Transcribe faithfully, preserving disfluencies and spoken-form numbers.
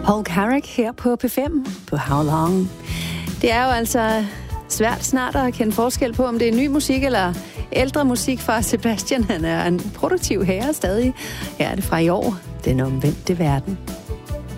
Paul Carrack her på P fem på How Long. Det er jo altså svært snart at kende forskel på, om det er ny musik eller ældre musik fra Sebastian. Han er en produktiv herre stadig. Her er det fra i år, Den omvendte verden.